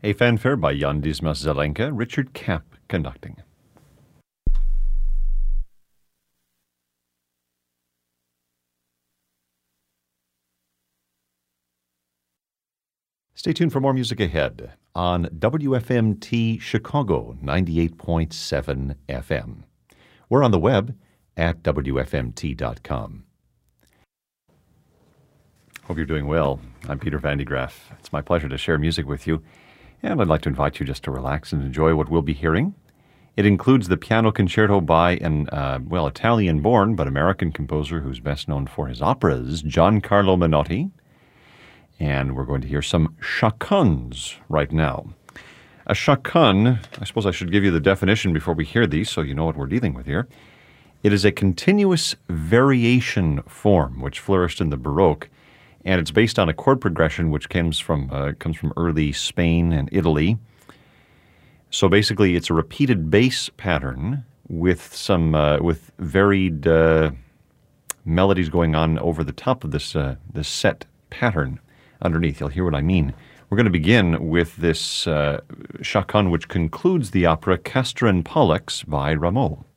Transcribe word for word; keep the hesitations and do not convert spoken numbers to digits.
A fanfare by Jan Dismas Zelenka, Richard Kapp conducting. Stay tuned for more music ahead on W F M T Chicago ninety-eight point seven F M. We're on the web at W F M T dot com. Hope you're doing well. I'm Peter Van de Graaff. It's my pleasure to share music with you, and I'd like to invite you just to relax and enjoy what we'll be hearing. It includes the piano concerto by an, uh, well, Italian-born but American composer who's best known for his operas, Giancarlo Menotti. And we're going to hear some chaconnes right now. A chaconne, I suppose I should give you the definition before we hear these so you know what we're dealing with here. It is a continuous variation form which flourished in the Baroque, and it's based on a chord progression which comes from uh, comes from early Spain and Italy. So basically, it's a repeated bass pattern with some uh, with varied uh, melodies going on over the top of this uh, this set pattern. Underneath, you'll hear what I mean. We're going to begin with this uh, chaconne, which concludes the opera Castor and Pollux by Rameau.